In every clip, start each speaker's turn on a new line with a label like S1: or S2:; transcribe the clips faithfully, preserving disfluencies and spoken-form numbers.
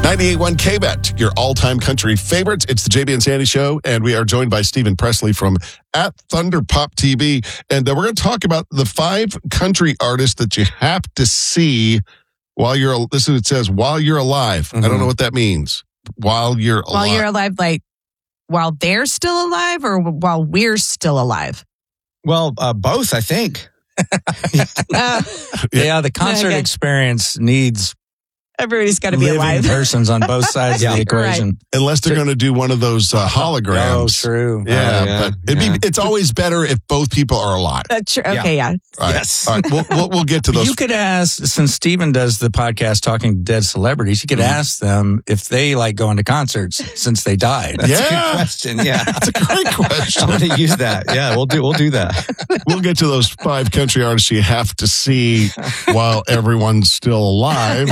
S1: ninety-eight point one K-Bet, your all-time country favorites. It's the J B and Sandy Show, and we are joined by Stephen Presley from at Thunder Pop T V. And uh, we're going to talk about the five country artists that you have to see while you're, this is what it says, while you're alive. Mm-hmm. I don't know what that means. While you're alive.
S2: While you're alive, like while they're still alive or while we're still alive?
S3: Well, uh, both, I think.
S2: uh,
S4: yeah, the concert okay. experience needs
S2: everybody's got to be alive.
S4: Persons on both sides yeah. of the equation.
S1: Right. Unless they're going to do one of those uh, holograms.
S4: Oh, true.
S1: Yeah,
S4: oh, yeah.
S1: but it'd
S4: yeah.
S1: be, it's always better if both people are alive.
S2: That's true. Okay, yeah. yeah.
S1: All right.
S3: Yes.
S1: All right. We'll, we'll, we'll get to those.
S4: You could ask, since Stephen does the podcast Talking Dead Celebrities, you could mm-hmm. ask them if they like going to concerts since they died.
S3: That's
S1: yeah.
S3: a good question. Yeah.
S1: That's a great question.
S3: I'm going to use that. Yeah, we'll do, we'll do that.
S1: We'll get to those five country artists you have to see while everyone's still alive.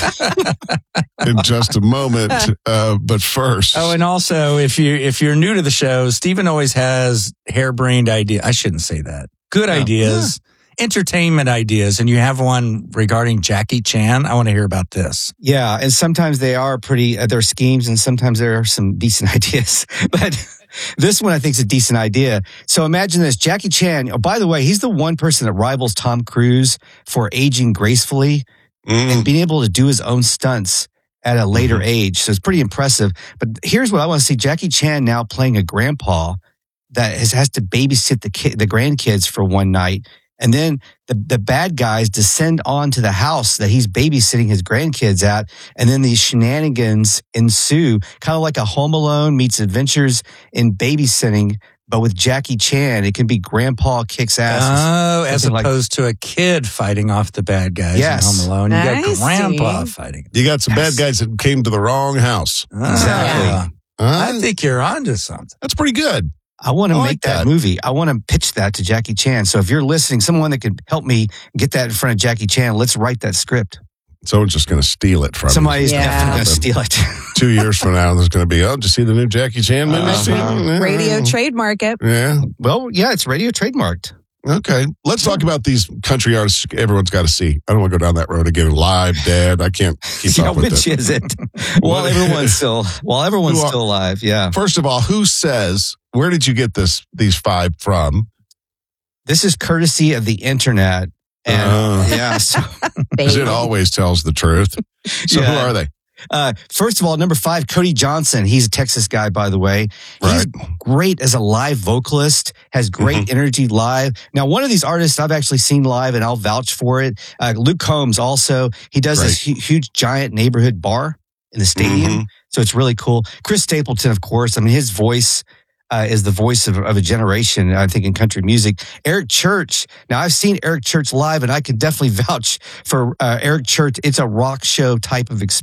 S1: In just a moment, uh, but first.
S4: Oh, and also, if you if you're new to the show, Stephen always has harebrained ideas. I shouldn't say that. Good oh, ideas, yeah. entertainment ideas, and you have one regarding Jackie Chan. I want to hear about this.
S3: Yeah, and sometimes they are pretty. Uh, they're schemes, and sometimes there are some decent ideas, but. This one I think is a decent idea. So imagine this, Jackie Chan. Oh, by the way, he's the one person that rivals Tom Cruise for aging gracefully mm. and being able to do his own stunts at a later mm-hmm. age. So it's pretty impressive. But here's what I want to see. Jackie Chan now playing a grandpa that has, has to babysit the kid, the grandkids for one night. And then the, the bad guys descend onto the house that he's babysitting his grandkids at. And then these shenanigans ensue, kind of like a Home Alone meets Adventures in Babysitting. But with Jackie Chan, it can be grandpa kicks ass.
S4: Oh, as opposed like, to a kid fighting off the bad guys
S3: yes.
S4: in Home Alone. You
S2: I
S4: got grandpa
S2: see.
S4: fighting.
S1: You got some
S3: yes.
S1: bad guys that came to the wrong house.
S3: Exactly.
S4: Uh, uh, I think you're onto something.
S1: That's pretty good.
S3: I want to
S1: I
S3: make
S1: like
S3: that,
S1: that
S3: movie. I want to pitch that to Jackie Chan. So if you're listening, someone that could help me get that in front of Jackie Chan, let's write that script.
S1: Someone's just going to steal it from
S3: Somebody's
S2: yeah.
S3: definitely going to steal it.
S1: Two years from now, there's going to be, oh, did you see the new Jackie Chan movie?
S3: Uh-huh.
S2: Radio trademark it.
S1: Yeah.
S3: Well, yeah, it's radio trademarked.
S1: Okay. Let's talk about these country artists everyone's got to see. I don't want to go down that road again. Live, dead. I can't keep
S3: yeah,
S1: up with
S3: which
S1: it.
S3: is it? while everyone's still, while everyone's
S1: are,
S3: still alive, yeah.
S1: First of all, who says, where did you get this? These five from?
S3: This is courtesy of the internet. And uh, yeah, so,
S1: because it always tells the truth. So yeah. Who are they?
S3: Uh, first of all, number five, Cody Johnson. He's a Texas guy, by the way. He's
S1: right.
S3: great as a live vocalist, has great mm-hmm. energy live. Now, one of these artists I've actually seen live, and I'll vouch for it. Uh, Luke Combs also. He does right. this hu- huge, giant neighborhood bar in the stadium. Mm-hmm. So it's really cool. Chris Stapleton, of course. I mean, his voice uh, is the voice of, of a generation, I think, in country music. Eric Church. Now, I've seen Eric Church live, and I can definitely vouch for uh, Eric Church. It's a rock show type of experience.